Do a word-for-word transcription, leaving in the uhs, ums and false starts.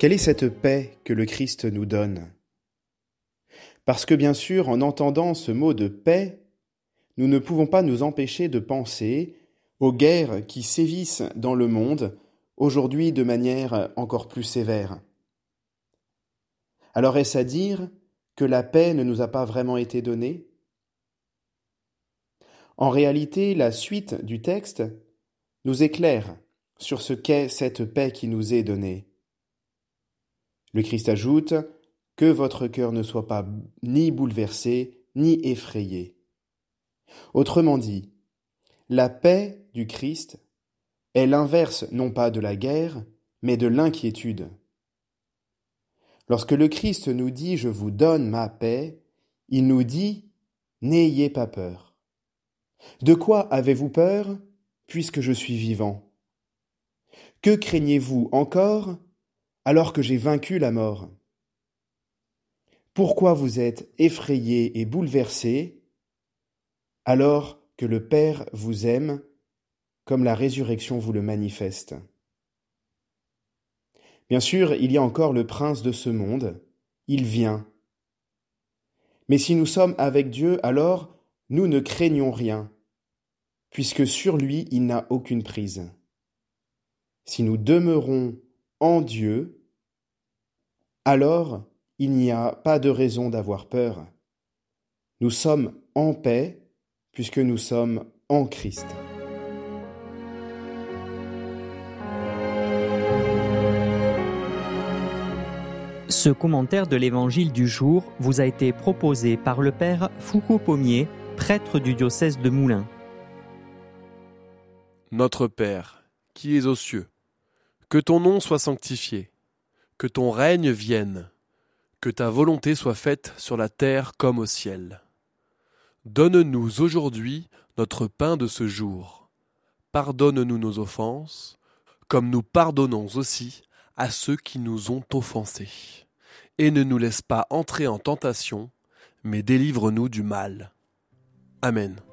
Quelle est cette paix que le Christ nous donne ? Parce que bien sûr, en entendant ce mot de paix, nous ne pouvons pas nous empêcher de penser aux guerres qui sévissent dans le monde, aujourd'hui de manière encore plus sévère. Alors est-ce à dire que la paix ne nous a pas vraiment été donnée ? En réalité, la suite du texte nous éclaire sur ce qu'est cette paix qui nous est donnée. Le Christ ajoute « Que votre cœur ne soit pas ni bouleversé, ni effrayé ». Autrement dit, la paix du Christ est l'inverse non pas de la guerre, mais de l'inquiétude. Lorsque le Christ nous dit « Je vous donne ma paix », il nous dit « N'ayez pas peur ». De quoi avez-vous peur, puisque je suis vivant ? Que craignez-vous encore, alors que j'ai vaincu la mort ? Pourquoi vous êtes effrayés et bouleversés, alors que le Père vous aime, comme la résurrection vous le manifeste ? Bien sûr, il y a encore le prince de ce monde, il vient. Mais si nous sommes avec Dieu, alors nous ne craignons rien, puisque sur lui il n'a aucune prise. Si nous demeurons en Dieu, alors il n'y a pas de raison d'avoir peur. Nous sommes en paix, puisque nous sommes en Christ. Ce commentaire de l'Évangile du jour vous a été proposé par le Père Foucault-Pommier, prêtre du diocèse de Moulins. Notre Père, qui es aux cieux, que ton nom soit sanctifié, que ton règne vienne, que ta volonté soit faite sur la terre comme au ciel. Donne-nous aujourd'hui notre pain de ce jour. Pardonne-nous nos offenses, comme nous pardonnons aussi à ceux qui nous ont offensés. Et ne nous laisse pas entrer en tentation, mais délivre-nous du mal. Amen.